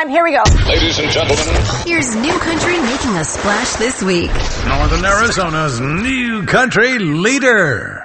time. Here we go. Ladies and gentlemen, Here's New Country making a splash this week. Northern Arizona's new country leader.